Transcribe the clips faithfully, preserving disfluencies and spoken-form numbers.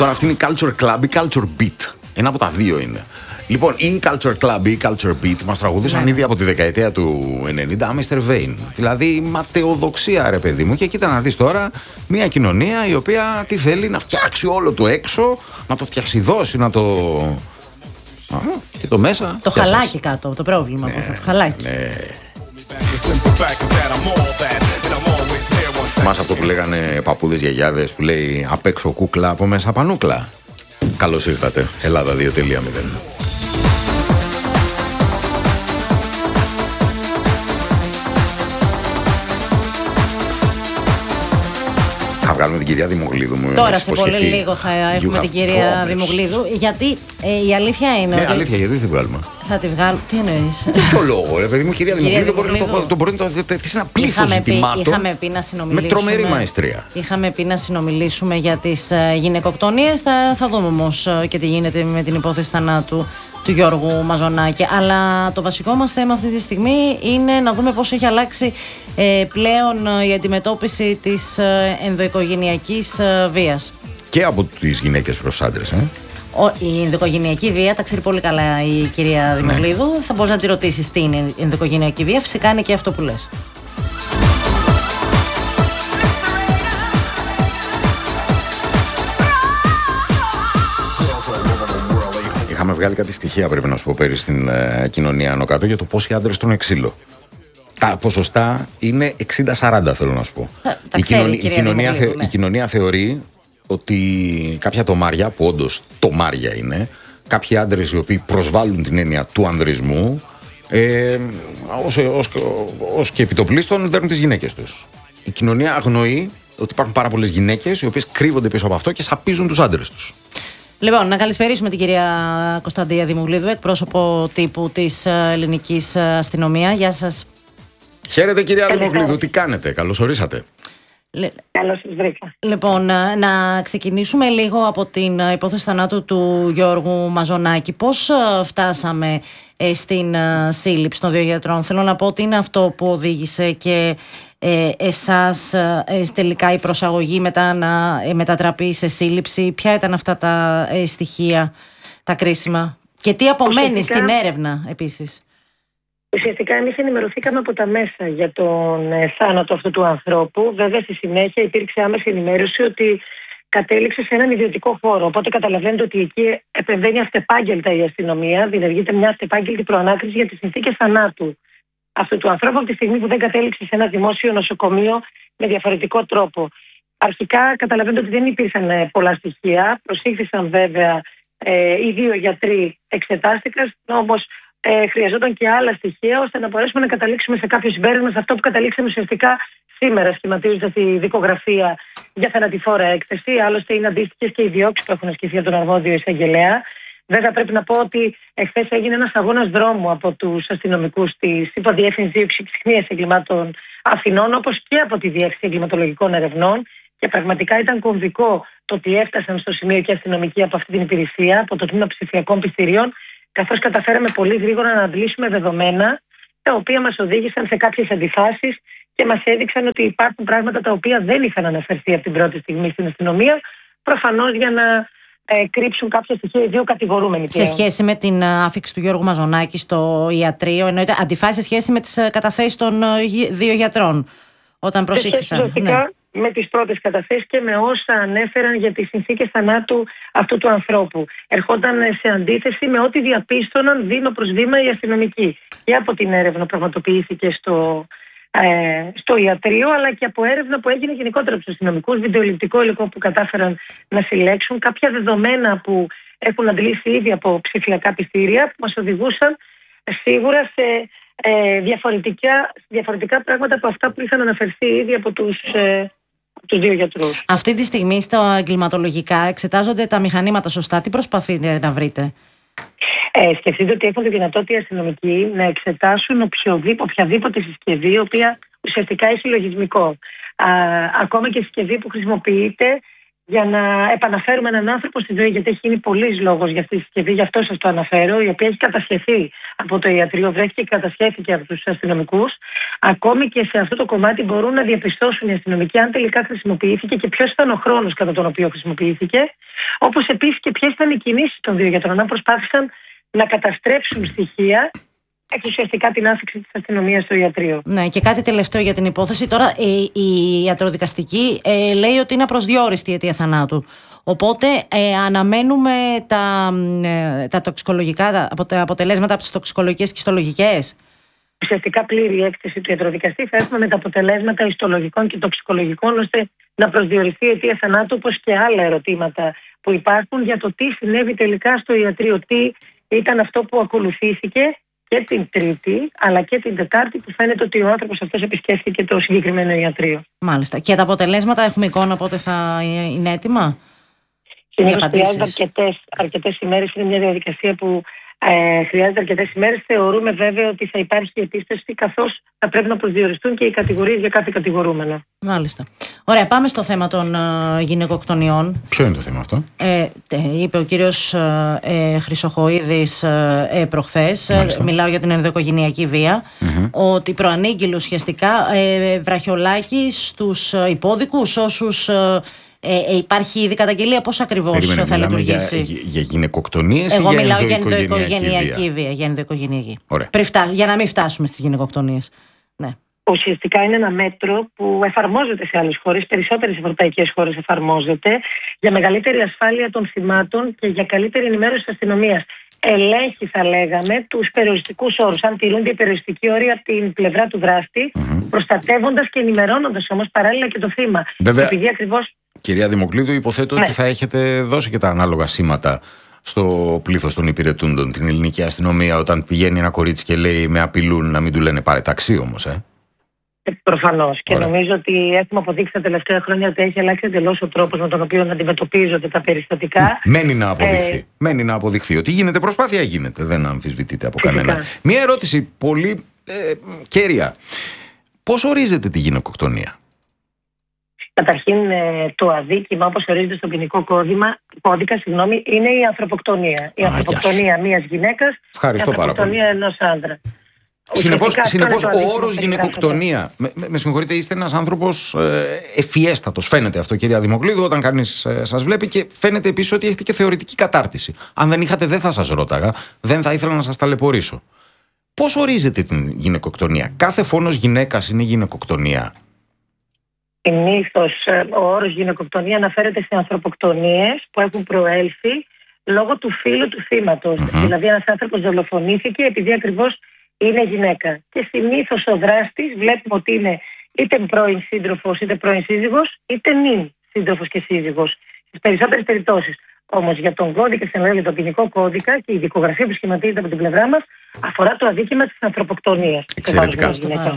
Τώρα αυτή είναι η culture club ή culture beat. Ένα από τα δύο είναι. Λοιπόν, η culture club ή η culture beat μας τραγουδούσαν ναι. ήδη από τη δεκαετία του ενενήντα μίστερ Vain. Δηλαδή ματαιοδοξία, ρε παιδί μου. Και κοίτα να δεις τώρα μια κοινωνία η οποία τι θέλει να φτιάξει όλο το έξω, να το φτιαξιδώσει, να το. Α, και το μέσα. Το χαλάκι κάτω, το πρόβλημα. Ναι, το χαλάκι. Ναι. Μας αυτό που λέγανε παππούδες γιαγιάδες που λέει απ' έξω κούκλα, από μέσα πανούκλα. Καλώς ήρθατε, Ελλάδα δύο τελεία μηδέν. Θα βγάλουμε την κυρία Δημογλίδου μου. Τώρα σε πολύ λίγο θα έχουμε την κυρία Δημογλίδου. Γιατί ε, η αλήθεια είναι. Ναι, ότι... αλήθεια, γιατί δεν τη βγάλουμε. Θα τη βγάλουμε. Τι εννοείς? Δεν το λόγο, ρε παιδί μου, κυρία Δημογλίδου μπορεί να το μπορεί να το θέσει ένα πλήθος ζητημάτων. Είχαμε πει να συνομιλήσουμε. Με τρομερή μαεστρία. Είχαμε πει να συνομιλήσουμε για τις γυναικοκτονίες. Θα, θα δούμε όμως και τι γίνεται με την υπόθεση θανάτου του Γιώργου Μαζονάκη. Αλλά το βασικό μας θέμα αυτή τη στιγμή είναι να δούμε πώς έχει αλλάξει ε, πλέον η αντιμετώπιση της ε, ενδοοικογενειακής ε, βίας. Και από τις γυναίκες προς άντρες, ε. Ο, η ενδοοικογενειακή βία τα ξέρει πολύ καλά η κυρία Δημογλίδου. Ναι. Θα μπορείς να τη ρωτήσεις τι είναι η ενδοοικογενειακή βία. Φυσικά είναι και αυτό που λες. Είχαμε βγάλει κάτι στοιχεία, πρέπει να σου πω, πέρυσι στην ε, κοινωνία άνω κάτω για το πώς οι άντρες τρώνε ξύλο. Τα ποσοστά είναι εξήντα σαράντα, θέλω να σου πω. Τα η, ξέρει, κοινωνία, η, κοινωνία θε, ναι. η κοινωνία θεωρεί ότι κάποια τομάρια, που όντως τομάρια είναι, κάποιοι άντρες οι οποίοι προσβάλλουν την έννοια του ανδρισμού, ε, ως, ως, ως και επιτοπλίστων δέρνουν τις γυναίκες τους. Η κοινωνία αγνοεί ότι υπάρχουν πάρα πολλές γυναίκες οι οποίες κρύβονται πίσω από αυτό και σαπίζουν τους άντρες τους. Λοιπόν, να καλησπερίσουμε την κυρία Κωνσταντία Δημογλίδου, εκπρόσωπο τύπου της ελληνικής αστυνομία. Γεια σας. Χαίρετε κυρία Δημογλίδου, τι κάνετε, καλώς ορίσατε. Καλώς σας βρήκα. Λοιπόν, να ξεκινήσουμε λίγο από την υπόθεση θανάτου του Γιώργου Μαζονάκη. Πώς φτάσαμε στην σύλληψη των δύο γιατρών? Θέλω να πω ότι είναι αυτό που οδήγησε και ε, εσάς ε, τελικά η προσαγωγή μετά να ε, μετατραπεί σε σύλληψη. Ποια ήταν αυτά τα ε, στοιχεία, τα κρίσιμα, και τι απομένει ουσιαστικά στην έρευνα επίσης? Ουσιαστικά εμείς ενημερωθήκαμε από τα μέσα για τον ε, θάνατο αυτού του ανθρώπου. Βέβαια στη συνέχεια υπήρξε άμεση ενημέρωση ότι κατέληξε σε έναν ιδιωτικό χώρο. Οπότε καταλαβαίνετε ότι εκεί επεμβαίνει αυτεπάγγελτα η αστυνομία, διενεργείται μια αυτεπάγγελτη προανάκριση για τις συνθήκες θανάτου αυτού του ανθρώπου, από τη στιγμή που δεν κατέληξε σε ένα δημόσιο νοσοκομείο με διαφορετικό τρόπο. Αρχικά καταλαβαίνετε ότι δεν υπήρχαν πολλά στοιχεία. Προσήχθησαν βέβαια ε, οι δύο γιατροί, εξετάστηκαν, όμως ε, χρειαζόταν και άλλα στοιχεία ώστε να μπορέσουμε να καταλήξουμε σε κάποιο συμπέρασμα, σε αυτό που καταλήξαμε ουσιαστικά σήμερα, σχηματίζοντας τη δικογραφία για θανατηφόρα έκθεση. Άλλωστε, είναι αντίστοιχες και οι διώξεις που έχουν ασκηθεί από τον αρμόδιο εισαγγελέα. Βέβαια, πρέπει να πω ότι εχθές έγινε ένας αγώνας δρόμου από τους αστυνομικούς της Υποδιεύθυνσης Δίωξης Ξυχνίας Εγκλημάτων Αθηνών, όπως και από τη Διεύθυνση Εγκληματολογικών Ερευνών. Και πραγματικά ήταν κομβικό το ότι έφτασαν στο σημείο και αστυνομικοί από αυτή την υπηρεσία, από το τμήμα ψηφιακών πιστηρίων, καθώς καταφέραμε πολύ γρήγορα να αντλήσουμε δεδομένα, τα οποία μας οδήγησαν σε κάποιες αντιφάσεις και μας έδειξαν ότι υπάρχουν πράγματα τα οποία δεν είχαν αναφερθεί από την πρώτη στιγμή στην αστυνομία, προφανώς για να ε, κρύψουν κάποια στοιχεία οι δύο κατηγορούμενοι πλέον. Σε σχέση με την άφιξη του Γιώργου Μαζονάκη στο ιατρείο, εννοείται αντιφάσεις σε σχέση με τις καταθέσεις των δύο γιατρών όταν προσήχθησαν? Ναι. Με τις πρώτες καταθέσεις και με όσα ανέφεραν για τις συνθήκες θανάτου αυτού του ανθρώπου. Ερχόταν σε αντίθεση με ό,τι διαπίστωναν βήμα προς βήμα οι αστυνομικοί. Και από την έρευνα πραγματοποιήθηκε στο, ε, στο ιατρείο, αλλά και από έρευνα που έγινε γενικότερα από τους αστυνομικούς, βιντεοληπτικό υλικό που κατάφεραν να συλλέξουν, κάποια δεδομένα που έχουν αντλήσει ήδη από ψηφιακά πιστήρια, που μας οδηγούσαν σίγουρα σε ε, διαφορετικά, διαφορετικά πράγματα από αυτά που είχαν αναφερθεί ήδη από τους ε, τους δύο γιατρούς. Αυτή τη στιγμή στα εγκληματολογικά εξετάζονται τα μηχανήματα σωστά. Τι προσπαθείτε να βρείτε? Ε, σκεφτείτε ότι έχουν τη δυνατότητα οι αστυνομικοί να εξετάσουν οποιαδήποτε συσκευή, η οποία ουσιαστικά έχει λογισμικό. Α, ακόμα και συσκευή που χρησιμοποιείται για να επαναφέρουμε έναν άνθρωπο στη ζωή, γιατί έχει γίνει πολλής λόγος για αυτή τη συσκευή, γι' αυτό σας το αναφέρω, η οποία έχει κατασχεθεί από το ιατρείο, βρέθηκε και κατασχέθηκε από τους αστυνομικούς. Ακόμη και σε αυτό το κομμάτι μπορούν να διαπιστώσουν οι αστυνομικοί αν τελικά χρησιμοποιήθηκε και ποιος ήταν ο χρόνος κατά τον οποίο χρησιμοποιήθηκε. Όπως επίσης και ποιες ήταν οι κινήσεις των δύο γιατρών, αν προσπάθησαν να καταστρέψουν στοιχεία, έχει ουσιαστικά την άφηξη της αστυνομίας στο ιατρείο. Ναι, και κάτι τελευταίο για την υπόθεση. Τώρα η, η ιατροδικαστική ε, λέει ότι είναι απροσδιόριστη η αιτία θανάτου. Οπότε ε, αναμένουμε τα, ε, τα τοξικολογικά τα απο, αποτελέσματα από τις τοξικολογικές και ιστολογικές. Ουσιαστικά πλήρη έκθεση του ιατροδικαστή θα έχουμε με τα αποτελέσματα ιστολογικών και τοξικολογικών, ώστε να προσδιοριστεί η αιτία θανάτου, όπως και άλλα ερωτήματα που υπάρχουν για το τι συνέβη τελικά στο ιατρείο, τι ήταν αυτό που ακολουθήθηκε και την Τρίτη αλλά και την Τετάρτη, που φαίνεται ότι ο άνθρωπος αυτός επισκέφθηκε το συγκεκριμένο ιατρείο. Μάλιστα. Και τα αποτελέσματα έχουμε εικόνα πότε θα είναι έτοιμα? Συνήθως χρειάζεται αρκετές, αρκετές ημέρες. Είναι μια διαδικασία που ε, χρειάζεται αρκετές ημέρες. Θεωρούμε βέβαια ότι θα υπάρχει επίσταση, καθώς θα πρέπει να προσδιοριστούν και οι κατηγορίες για κάθε κατηγορούμενο. Μάλιστα. Ωραία, πάμε στο θέμα των ε, γυναικοκτονιών. Ποιο είναι το θέμα αυτό? Ε, είπε ο κύριος ε, Χρυσοχοΐδης ε, προχθές, ε, μιλάω για την ενδοοικογενειακή βία, mm-hmm. ότι προανήγγειλε ουσιαστικά ε, βραχιολάκι στους υπόδικους όσους... Ε, Ε, υπάρχει ήδη καταγγελία, πώς ακριβώς Περίμενε, θα λειτουργήσει? Για, για γυναικοκτονίες Εγώ ή για μιλάω για ενδοοικογενειακή βία? βία. Για ενδοοικογενειακή. Φτά, για να μην φτάσουμε στις γυναικοκτονίες. Ναι. Ουσιαστικά είναι ένα μέτρο που εφαρμόζεται σε άλλες χώρες, περισσότερες ευρωπαϊκές χώρες εφαρμόζεται, για μεγαλύτερη ασφάλεια των θυμάτων και για καλύτερη ενημέρωση της αστυνομίας. Ελέγχει, θα λέγαμε, τους περιοριστικούς όρους, αν τηρούνται οι περιοριστικοί όροι από την πλευρά του δράστη, mm-hmm. προστατεύοντας και ενημερώνοντας όμως παράλληλα και το θύμα. Βέβαια, επειδή ακριβώς... κυρία Δημοκλίδου, υποθέτω ναι. ότι θα έχετε δώσει και τα ανάλογα σήματα στο πλήθος των υπηρετούντων, την ελληνική αστυνομία, όταν πηγαίνει ένα κορίτσι και λέει με απειλούν, να μην του λένε πάρε ταξί όμως, ε. Προφανώς. Και Ωραία. νομίζω ότι έχουμε αποδείξει τα τελευταία χρόνια ότι έχει αλλάξει εντελώς ο τρόπος με τον οποίο αντιμετωπίζονται τα περιστατικά. Μένει να αποδειχθεί. Ε... Μένει να αποδειχθεί. Ότι γίνεται προσπάθεια, γίνεται. Δεν αμφισβητείται από Φυσικά. κανένα. Μία ερώτηση πολύ ε, κέρια. Πώς ορίζεται τη γυναικοκτονία? Καταρχήν, το αδίκημα, όπως ορίζεται στο ποινικό κώδικα, κώδικα συγγνώμη, είναι η ανθρωποκτονία. Η Α, ανθρωποκτονία μιας γυναίκας, η ανθρωποκτονία ενός άντρα. Συνεπώς, συνεπώς ο όρος γυναικοκτονία, με, με, με συγχωρείτε, είστε ένας άνθρωπος ε, ευφιέστατος, φαίνεται αυτό, κυρία Δημοκλίδου, όταν κανείς ε, σας βλέπει, και φαίνεται επίσης ότι έχετε και θεωρητική κατάρτιση. Αν δεν είχατε, δεν θα σας ρώταγα, δεν θα ήθελα να σας ταλαιπωρήσω. Πώς ορίζετε την γυναικοκτονία? Κάθε φόνος γυναίκας είναι γυναικοκτονία? Συνήθως ο όρος γυναικοκτονία αναφέρεται σε ανθρωποκτονίες που έχουν προέλθει λόγω του φύλου του θύματος. Mm-hmm. Δηλαδή, ένας άνθρωπος δολοφονήθηκε επειδή ακριβώς είναι γυναίκα. Και συνήθως ο δράστης βλέπουμε ότι είναι είτε πρώην σύντροφος, είτε πρώην σύζυγος, είτε νυν σύντροφος και σύζυγος. Στις περισσότερες περιπτώσεις. Όμως για τον κώδικα, για τον ποινικό κώδικα και η δικογραφία που σχηματίζεται από την πλευρά μας αφορά το αδίκημα της ανθρωποκτονίας. Εξαιρετικά.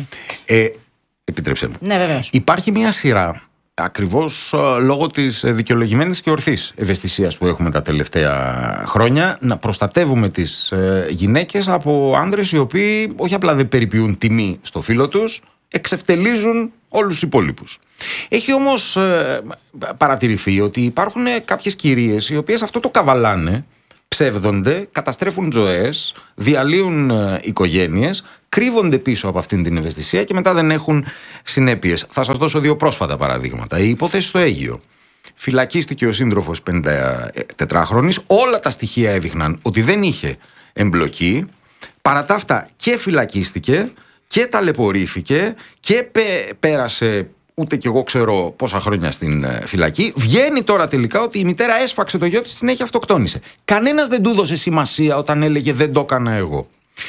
Ε, επιτρέψτε μου. Ναι, βεβαίως. Υπάρχει μια σειρά, ακριβώς λόγω της δικαιολογημένης και ορθής ευαισθησίας που έχουμε τα τελευταία χρόνια, να προστατεύουμε τις γυναίκες από άνδρες οι οποίοι όχι απλά δεν περιποιούν τιμή στο φύλο τους, εξευτελίζουν όλους τους υπόλοιπους. Έχει όμως παρατηρηθεί ότι υπάρχουν κάποιες κυρίες οι οποίες αυτό το καβαλάνε, ψεύδονται, καταστρέφουν ζωές, διαλύουν οικογένειες, κρύβονται πίσω από αυτήν την ευαισθησία και μετά δεν έχουν συνέπειες. Θα σας δώσω δύο πρόσφατα παραδείγματα. Η υπόθεση στο Αίγυο. Φυλακίστηκε ο σύντροφος πενηντατετράχρονης. Όλα τα στοιχεία έδειχναν ότι δεν είχε εμπλοκή. Παρά τα αυτά και φυλακίστηκε και ταλαιπωρήθηκε και πέρασε ούτε κι εγώ ξέρω πόσα χρόνια στην φυλακή. Βγαίνει τώρα τελικά ότι η μητέρα έσφαξε το γιο της, την έχει αυτοκτόνησε. Κανένας δεν του δώσε σημασία όταν έλεγε δεν το έκανα εγώ.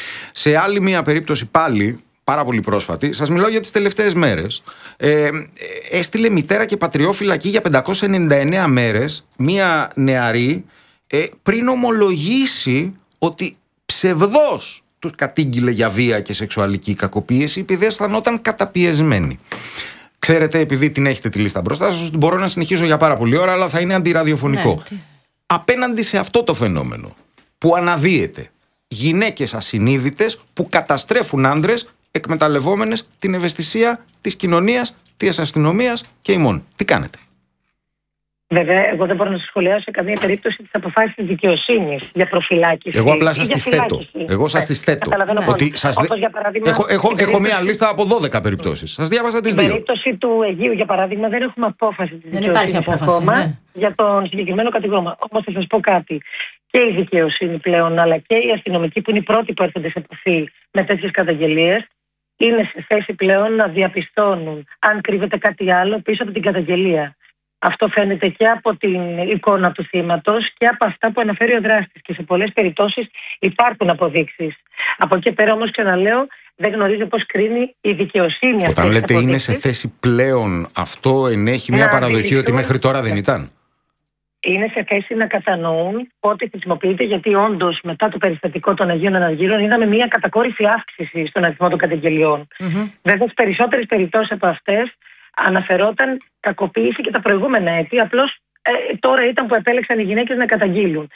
Σε άλλη μια περίπτωση πάλι, πάρα πολύ πρόσφατη, σας μιλάω για τις τελευταίες μέρες, ε, έστειλε μητέρα και πατριό φυλακή για πεντακόσιες ενενήντα εννέα μέρες μια νεαρή, ε, πριν ομολογήσει ότι ψευδώς τους κατήγγειλε για βία και σεξουαλική κακοποίηση επειδή αισθανόταν καταπιεσμένη. Ξέρετε, επειδή την έχετε τη λίστα μπροστά σας, μπορώ να συνεχίσω για πάρα πολλή ώρα, αλλά θα είναι αντιραδιοφωνικό. Ναι, τι... Απέναντι σε αυτό το φαινόμενο που αναδύεται, γυναίκες ασυνείδητες που καταστρέφουν άντρες, εκμεταλλευόμενες την ευαισθησία της κοινωνίας, της αστυνομίας και ημών. Τι κάνετε? Καταρχήν, ε, το όρος γυναικοκτονία αναφέρεται σε ανθρωποκτονίες που έχουν προέλθει λόγω του φύλου του θύματος. Δηλαδή, ένας άνθρωπος δολοφονήθηκε επειδή ακριβώς είναι γυναίκα. Και συνήθως ο δράστης βλέπουμε ότι είναι είτε πρώην σύντροφος, είτε πρώην σύζυγος. Στις περισσότερες περιπτώσεις. Τι κάνετε? Βέβαια, εγώ δεν μπορώ να σας σχολιάσω σε καμία περίπτωση τις αποφάσεις της δικαιοσύνης για προφυλάκηση. Εγώ απλά σας τις θέτω. Εγώ σας τις θέτω. Ότι σας δε... για παράδειγμα, έχω έχω, έχω περίπτωση... μια λίστα από δώδεκα περιπτώσεις. Σας διάβασα τις δύο. Στην περίπτωση του Αιγείου, για παράδειγμα, δεν έχουμε απόφαση της δικαιοσύνης. Δεν υπάρχει απόφαση ακόμα, ναι, για τον συγκεκριμένο κατηγορούμενο. Όμως θα σας πω κάτι. Και η δικαιοσύνη πλέον, αλλά και οι αστυνομικοί που είναι οι πρώτοι που έρχονται σε επαφή με τέτοιες καταγγελίες, είναι σε θέση πλέον να διαπιστώνουν αν κρύβεται κάτι άλλο πίσω από την καταγγελία. Αυτό φαίνεται και από την εικόνα του θύματος και από αυτά που αναφέρει ο δράστης. Και σε πολλές περιπτώσεις υπάρχουν αποδείξεις. Από εκεί πέρα όμως, ξαναλέω, δεν γνωρίζω πώς κρίνει η δικαιοσύνη. Όταν λέτε είναι σε θέση πλέον, αυτό ενέχει μια παραδοχή ότι μέχρι τώρα δεν ήταν. Είναι σε θέση να κατανοούν πότε χρησιμοποιείται, γιατί όντως μετά το περιστατικό των Αγίων Αναργύρων είδαμε μια κατακόρυφη αύξηση στον αριθμό των καταγγελιών. Mm-hmm. Βέβαια, στις περισσότερες περιπτώσεις από αυτές αναφερόταν κακοποίηση και τα προηγούμενα έτη. Απλώς ε, τώρα ήταν που επέλεξαν οι γυναίκες να καταγγείλουν.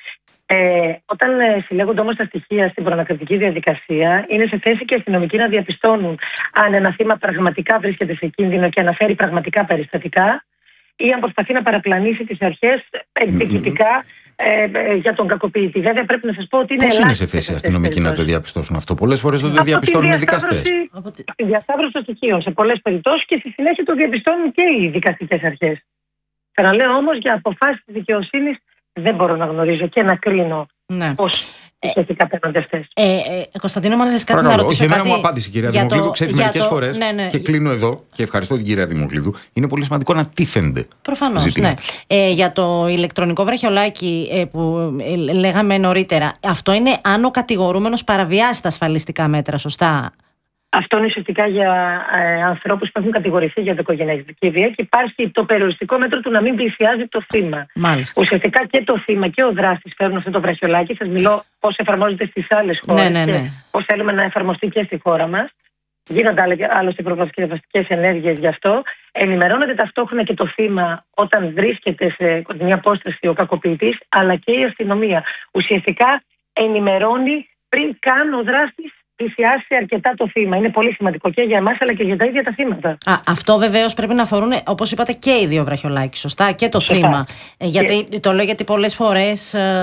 Ε, όταν ε, συλλέγονται όμως τα στοιχεία στην προανακριτική διαδικασία, είναι σε θέση και οι αστυνομικοί να διαπιστώνουν αν ένα θύμα πραγματικά βρίσκεται σε κίνδυνο και αναφέρει πραγματικά περιστατικά, ή αν προσπαθεί να παραπλανήσει τις αρχές εκδικητικά ε, ε, για τον κακοποιητή. Βέβαια, πρέπει να σας πω ότι είναι ελάχιστο. Πώς είναι σε θέση οι αστυνομικοί να το διαπιστώσουν αυτό? Πολλές φορές δεν το διαπιστώνουν οι δικαστές. Από τη διασταύρωση των στοιχείων σε πολλές περιπτώσεις, και στη συνέχεια το διαπιστώνουν και οι δικαστικές αρχές. Ξαναλέω όμως, για αποφάσεις της δικαιοσύνης δεν μπορώ να γνωρίζω και να κρίνω, ναι, πώς σχετικά παίρνονται αυτές. Ε, ε, Κωνσταντίνο, μου θες κάτι να ρωτήσω? Όχι, εμένα μου απάντησε η κυρία Δημοκλίδου. Ξέρεις, μερικές το... φορές, ναι, ναι. και κλείνω εδώ και ευχαριστώ την κυρία Δημοκλίδου, είναι πολύ σημαντικό να τίθενται. Προφανώς, ναι. Ε, για το ηλεκτρονικό βραχιολάκι ε, που ε, λέγαμε νωρίτερα, αυτό είναι αν ο κατηγορούμενος παραβιάσει τα ασφαλιστικά μέτρα, σωστά? Αυτό είναι ουσιαστικά για ε, ανθρώπους που έχουν κατηγορηθεί για ενδοοικογενειακή βία και υπάρχει το περιοριστικό μέτρο του να μην πλησιάζει το θύμα. Μάλιστα. Ουσιαστικά και το θύμα και ο δράστης φέρνουν αυτό το βραχιολάκι. Σας μιλώ πώς εφαρμόζεται στις άλλες χώρες, ναι, ναι, ναι, και πώς θέλουμε να εφαρμοστεί και στη χώρα μας. Γίνονται άλλωστε προπαρασκευαστικές ενέργειες γι' αυτό. Ενημερώνεται ταυτόχρονα και το θύμα όταν βρίσκεται σε μια απόσταση ο κακοποιητής, αλλά και η αστυνομία. Ουσιαστικά ενημερώνει πριν καν ο δράστης πλησιάσει αρκετά το θύμα. Είναι πολύ σημαντικό και για εμάς αλλά και για τα ίδια τα θύματα. Α, αυτό βεβαίως πρέπει να αφορούν, όπως είπατε, και οι δύο βραχιολάκι, σωστά, και το σωστά. θύμα. Ε, γιατί, και... Το λέω γιατί πολλές φορές ε,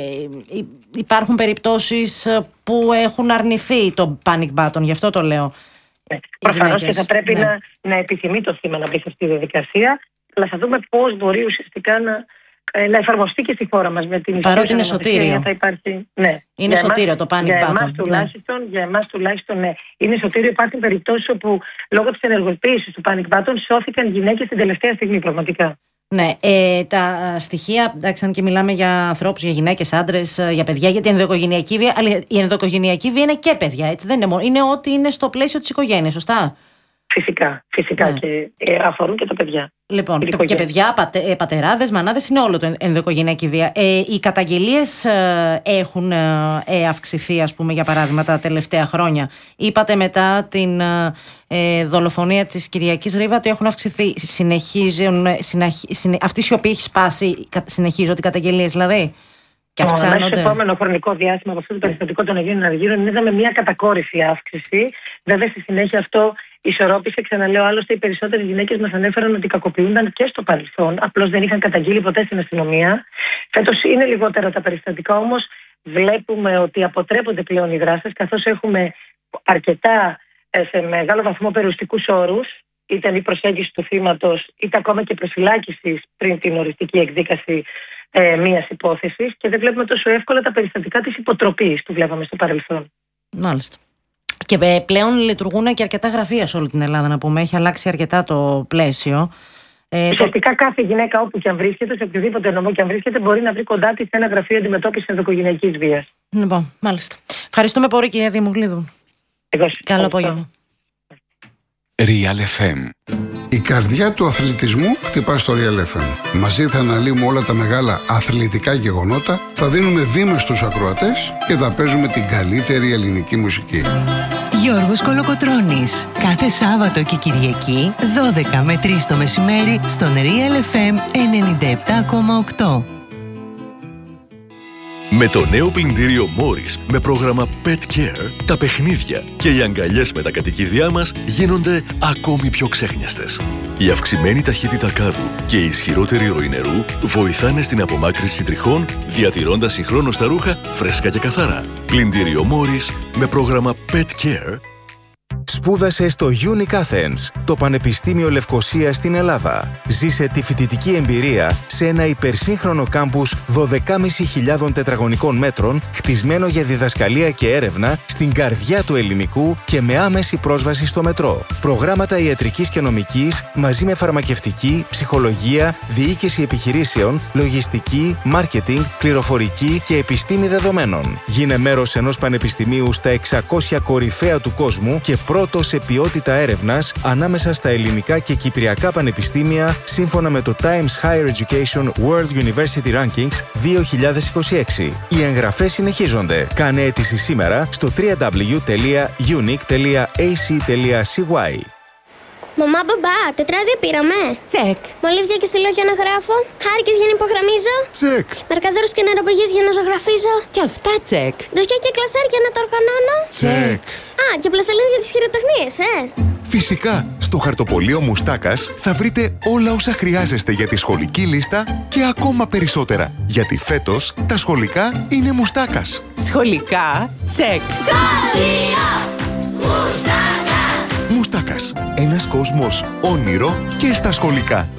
ε, υπάρχουν περιπτώσεις που έχουν αρνηθεί το panic button, γι' αυτό το λέω. Ναι. Προφανώς και θα πρέπει ναι. να, να επιθυμεί το θύμα να μπει σε αυτή τη διαδικασία, αλλά θα δούμε πώς μπορεί ουσιαστικά να. να εφαρμοστεί και στη χώρα μας με την παρότι είναι σωτήριο. Θα υπάρχει, ναι. Είναι για σωτήριο εμάς, το panic για button. Εμάς, τουλάχιστον, ναι. Για εμάς τουλάχιστον ναι. Είναι σωτήριο. Υπάρχουν περιπτώσεις όπου λόγω της ενεργοποίησης του panic button σώθηκαν γυναίκες την τελευταία στιγμή πραγματικά. Ναι, ε, τα στοιχεία, εντάξει, αν και μιλάμε για ανθρώπους, για γυναίκες, άντρες, για παιδιά, γιατί η ενδοοικογενειακή βία, αλλά η ενδοοικογενειακή βία είναι και παιδιά, έτσι, δεν είναι μόνο. Είναι ό,τι είναι στο πλαίσιο της οικογένειας, σωστά. Φυσικά, φυσικά ναι. Και ε, αφορούν και τα παιδιά. Λοιπόν, και παιδιά, πατε, πατεράδες, μανάδες, είναι όλο το ενδοοικογενειακή βία. Ε, οι καταγγελίες ε, έχουν ε, αυξηθεί, ας πούμε, για παράδειγμα, τα τελευταία χρόνια. Είπατε μετά την ε, δολοφονία της Κυριακής Ρίβα ότι έχουν αυξηθεί. Συνεχίζουν, συναχ, συνε, αυτή η σιωπή έχει σπάσει, συνεχίζονται οι καταγγελίες δηλαδή. Και αυξάνονται. Μέσα στο επόμενο χρονικό διάστημα από αυτό το περιστατικό των Αγίων Αναργύρων είδαμε μια κατακόρυφη αύξηση. Βέβαια, στη συνέχεια αυτό ισορρόπησε. Ξαναλέω, άλλωστε, οι περισσότερες γυναίκες μας ανέφεραν ότι κακοποιούνταν και στο παρελθόν. Απλώς δεν είχαν καταγγείλει ποτέ στην αστυνομία. Φέτος είναι λιγότερα τα περιστατικά, όμως βλέπουμε ότι αποτρέπονται πλέον οι δράστες, καθώς έχουμε αρκετά σε μεγάλο βαθμό περιοριστικούς όρους, είτε η προσέγγιση του θύματος, είτε ακόμα και προφυλάκηση πριν την οριστική εκδίκαση ε, μιας υπόθεσης, και δεν βλέπουμε τόσο εύκολα τα περιστατικά της υποτροπής που βλέπαμε στο παρελθόν. Μάλιστα. Και πλέον λειτουργούν και αρκετά γραφεία σε όλη την Ελλάδα, να πούμε. Έχει αλλάξει αρκετά το πλαίσιο. Ε, Ουσιαστικά το... κάθε γυναίκα όπου και αν βρίσκεται, σε οποιοδήποτε νομό και αν βρίσκεται, μπορεί να βρει κοντά της ένα γραφείο αντιμετώπισης ενδοοικογενειακής βίας. Λοιπόν, μάλιστα. Ευχαριστούμε πολύ, κυρία Δημοκλίδου. Καλό απόγευμα. Real εφ εμ. Η καρδιά του αθλητισμού χτυπά στο Real εφ εμ. Μαζί θα αναλύουμε όλα τα μεγάλα αθλητικά γεγονότα, θα δίνουμε βήμα στους ακροατές και θα παίζουμε την καλύτερη ελληνική μουσική. Γιώργος Κολοκοτρώνης. Κάθε Σάββατο και Κυριακή, δώδεκα με τρεις το μεσημέρι, στον Real εφ εμ ενενήντα επτά κόμμα οκτώ. Με το νέο πλυντήριο Morris με πρόγραμμα Pet Care, τα παιχνίδια και οι αγκαλιές με τα κατοικίδια μας γίνονται ακόμη πιο ξέχνιαστες. Η αυξημένη ταχύτητα κάδου και η ισχυρότερη ροή νερού βοηθάνε στην απομάκρυνση τριχών, διατηρώντας συγχρόνως τα ρούχα φρέσκα και καθαρά. Πλυντήριο Morris με πρόγραμμα Pet Care. Σπούδασε στο Unique Athens, το Πανεπιστήμιο Λευκωσίας στην Ελλάδα. Ζήσε τη φοιτητική εμπειρία σε ένα υπερσύγχρονο κάμπους δώδεκα χιλιάδες πεντακόσια τετραγωνικών μέτρων, χτισμένο για διδασκαλία και έρευνα στην καρδιά του ελληνικού και με άμεση πρόσβαση στο μετρό. Προγράμματα ιατρικής και νομικής μαζί με φαρμακευτική, ψυχολογία, διοίκηση επιχειρήσεων, λογιστική, μάρκετινγκ, πληροφορική και επιστήμη δεδομένων. Γίνε μέρος ενός πανεπιστημίου στα εξακόσια κορυφαία του κόσμου και πρώτο σε ποιότητα έρευνας ανάμεσα στα ελληνικά και κυπριακά πανεπιστήμια σύμφωνα με το Times Higher Education World University Rankings δύο χιλιάδες είκοσι έξι. Οι εγγραφές συνεχίζονται. Κάνε αίτηση σήμερα στο double-u double-u double-u τελεία unique τελεία a c τελεία c y. Μαμά, μπαμπά, τετράδια πήραμε. Τσεκ. Μολύβια και στυλό για να γράφω. Χάρηκες για να υπογραμμίζω. Τσεκ. Μαρκαδόρους και νεροπηγές για να ζωγραφίζω. Και αυτά τσεκ. Ντοσιά και κλασέρ για να το οργανώνω. Τσεκ. Α, και πλαστελίνες για τις χειροτεχνίες, ε. Φυσικά, στο χαρτοπολείο Μουστάκας θα βρείτε όλα όσα χρειάζεστε για τη σχολική λίστα και ακόμα περισσότερα. Γιατί φέτος τα σχολικά είναι Μουστάκας. Σχολικά τσεκ. Σχολείο Μουστάκας. Μουστάκας. Ένας κόσμος όνειρο και στα σχολικά.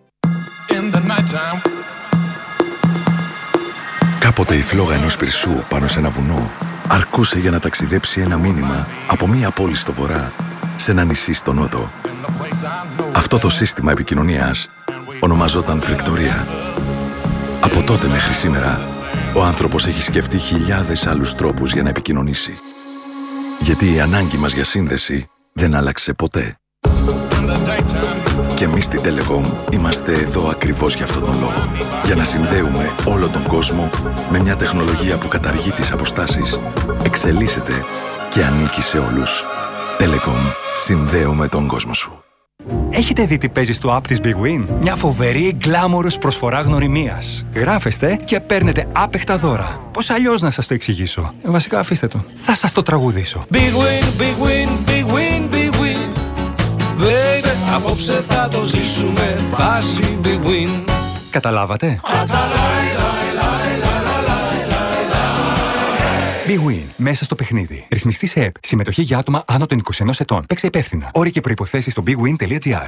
Κάποτε η φλόγα ενός πυρσού πάνω σε ένα βουνό αρκούσε για να ταξιδέψει ένα μήνυμα από μία πόλη στο βορρά σε ένα νησί στο νότο. Αυτό το σύστημα επικοινωνίας ονομαζόταν φρικτορία. Από τότε μέχρι σήμερα, ο άνθρωπος έχει σκεφτεί χιλιάδες άλλους τρόπους για να επικοινωνήσει. Γιατί η ανάγκη μας για σύνδεση δεν άλλαξε ποτέ. Και εμείς στην Telecom είμαστε εδώ ακριβώς για αυτόν τον λόγο. Για να συνδέουμε όλο τον κόσμο με μια τεχνολογία που καταργεί τις αποστάσεις, εξελίσσεται και ανήκει σε όλους. Telecom. Συνδέουμε τον κόσμο σου. Έχετε δει τι παίζει στο app της Big Win? Μια φοβερή glamorous προσφορά γνωριμίας. Γράφεστε και παίρνετε άπεχτα δώρα. Πώς αλλιώς να σας το εξηγήσω? Ε, βασικά αφήστε το. Θα σας το τραγουδήσω. Big Win, Big Win, Big Win, Big Win. Baby, απόψε θα το ζήσουμε. Φάση Big Win. Καταλάβατε? Big Win. Μέσα στο παιχνίδι. Ρυθμιστή σε ΕΠ. Συμμετοχή για άτομα άνω των είκοσι ενός ετών. Παίξε υπεύθυνα. Όροι και προϋποθέσεις στο big win τελεία gr.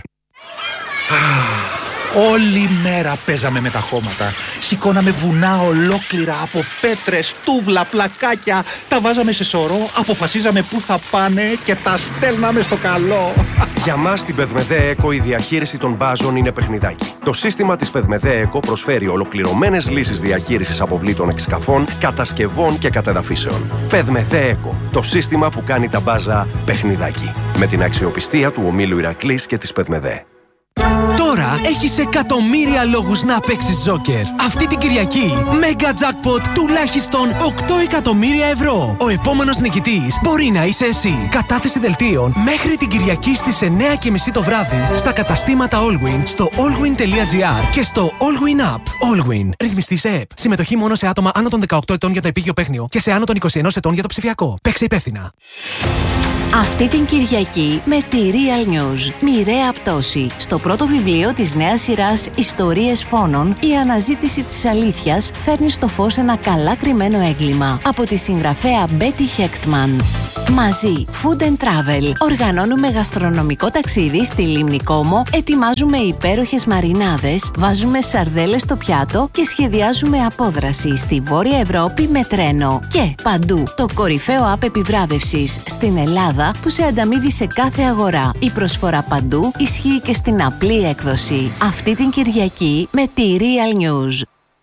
Όλη μέρα παίζαμε με τα χώματα. Σηκώναμε βουνά ολόκληρα από πέτρες, τούβλα, πλακάκια. Τα βάζαμε σε σωρό, αποφασίζαμε πού θα πάνε και τα στέλναμε στο καλό. Για μας στην Πεδμεδέ Eco η διαχείριση των μπάζων είναι παιχνιδάκι. Το σύστημα της Πεδμεδέ Eco προσφέρει ολοκληρωμένες λύσεις διαχείρισης αποβλήτων εξκαφών, κατασκευών και κατεδαφίσεων. Πεδμεδέ Eco, το σύστημα που κάνει τα μπάζα παιχνιδάκι. Με την αξιοπιστία του ομίλου Ηρακλής και της Πεδμεδέ. Τώρα έχεις εκατομμύρια λόγους να παίξεις Τζόκερ. Αυτή την Κυριακή, Mega Jackpot τουλάχιστον οκτώ εκατομμύρια ευρώ. Ο επόμενος νικητής μπορεί να είσαι εσύ. Κατάθεση δελτίων μέχρι την Κυριακή στις εννιά και μισή το βράδυ στα καταστήματα Allwin, στο allwin τελεία gr και στο Allwin App. Allwin. Ρυθμιστή σε ΕΠ. Συμμετοχή μόνο σε άτομα άνω των δεκαοκτώ ετών για το επίγειο παίχνιο και σε άνω των είκοσι ενός ετών για το ψηφιακό. Παίξε υπεύθυνα. Αυτή την Κυριακή με τη Real News. Μοιραία πτώση. Στο πρώτο βιβλίο της νέας σειράς Ιστορίες Φόνων, η αναζήτηση της αλήθειας φέρνει στο φως ένα καλά κρυμμένο έγκλημα. Από τη συγγραφέα Betty Hechtman. Μαζί, Food and Travel. Οργανώνουμε γαστρονομικό ταξίδι στη Λίμνη Κόμο, ετοιμάζουμε υπέροχες μαρινάδες, βάζουμε σαρδέλες στο πιάτο και σχεδιάζουμε απόδραση στη Βόρεια Ευρώπη με τρένο. Και παντού, το κορυφαίο app επιβράβευσης στην Ελλάδα που σε ανταμείβει σε κάθε αγορά. Η προσφορά παντού ισχύει και στην απλή έκδοση. Αυτή την Κυριακή με τη Real News.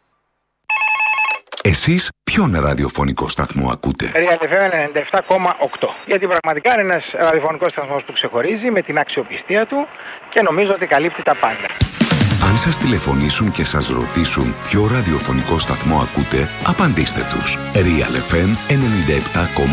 Εσείς ποιον ραδιοφωνικό σταθμό ακούτε? Real εφ εμ ενενήντα επτά κόμμα οκτώ. Γιατί πραγματικά είναι ένας ραδιοφωνικός σταθμός που ξεχωρίζει με την αξιοπιστία του και νομίζω ότι καλύπτει τα πάντα. Αν σας τηλεφωνήσουν και σας ρωτήσουν ποιο ραδιοφωνικό σταθμό ακούτε, απαντήστε τους. Real εφ εμ ενενήντα επτά κόμμα οκτώ.